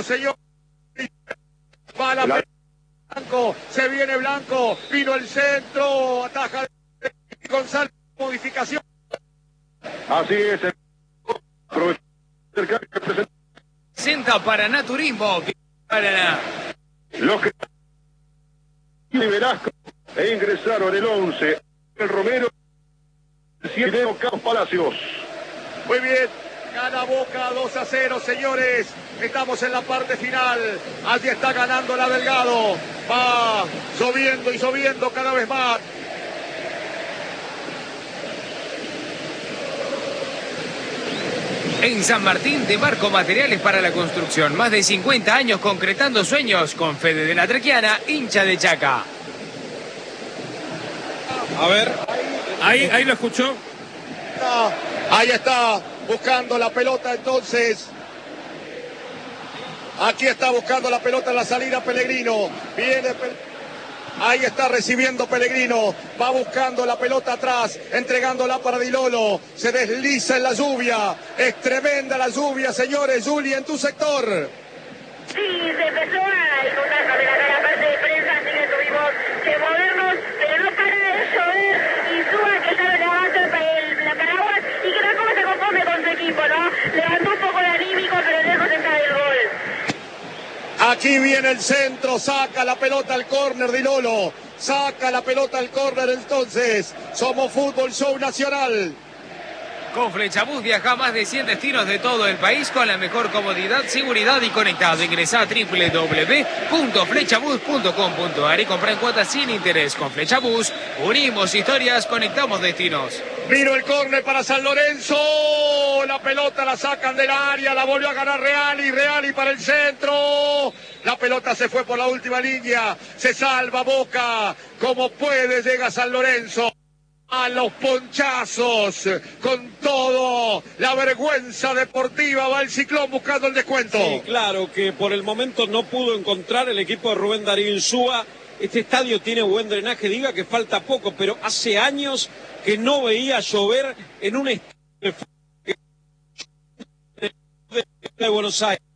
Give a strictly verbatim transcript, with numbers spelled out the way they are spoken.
señor. Va la pelota. Blanco, se viene Blanco, vino el centro, ataja González, modificación. Así es. Senta Paraná Turismo. Paraná. Los que Velasco e ingresaron el once, el Romero, el siete, Carlos Palacios. Muy bien, gana Boca dos a cero, señores. Estamos en la parte final. Allí está ganando la Delgado. Va subiendo y subiendo cada vez más. En San Martín, de Marco Materiales para la Construcción. Más de cincuenta años concretando sueños con Fede de la Trequiana, hincha de Chaca. A ver, ahí, ahí lo escuchó. Ahí está, buscando la pelota entonces. Aquí está buscando la pelota en la salida Pellegrino. Viene Pellegrino. Ahí está recibiendo Pellegrino, va buscando la pelota atrás, entregándola para Di Lolo, se desliza en la lluvia, es tremenda la lluvia, señores. Juli, en tu sector. Sí, se empezó a inundar también acá la parte de prensa, así que tuvimos que movernos, pero no para de llover, y Suba que ya levantó el, la paraguas y que tampoco se conforme con su equipo, ¿no? Levantó un poco de anímico, pero lejos está del gol. Aquí viene el centro, saca la pelota al córner Di Lolo, saca la pelota al córner entonces. Somos Fútbol Show Nacional. Con Flechabús viaja a más de cien destinos de todo el país con la mejor comodidad, seguridad y conectado. Ingresá a doble u doble u doble u punto flechabús punto com punto a r y compra en cuotas sin interés. Con Flechabús unimos historias, conectamos destinos. Vino el córner para San Lorenzo, la pelota la sacan del área, la volvió a ganar Reali, Reali para el centro. La pelota se fue por la última línea, se salva Boca, como puede llega San Lorenzo. A los ponchazos, con todo, la vergüenza deportiva, va el Ciclón buscando el descuento. Sí, claro que por el momento no pudo encontrar el equipo de Rubén Darío Insúa. Este estadio tiene buen drenaje, diga que falta poco, pero hace años que no veía llover en un estadio de Buenos Aires.